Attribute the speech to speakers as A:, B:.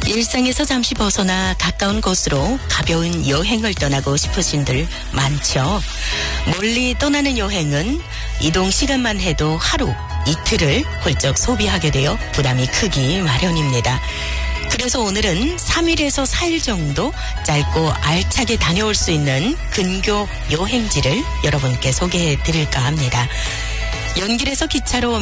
A: 일상에서 잠시 벗어나 가까운 곳으로 가벼운 여행을 떠나고 싶으신들 많죠. 멀리 떠나는 여행은 이동 시간만 해도 하루, 이틀을 훌쩍 소비하게 되어 부담이 크기 마련입니다. 그래서 오늘은 3일에서 4일 정도 짧고 알차게 다녀올 수 있는 근교 여행지를 여러분께 소개해 드릴까 합니다. 연길에서 기차로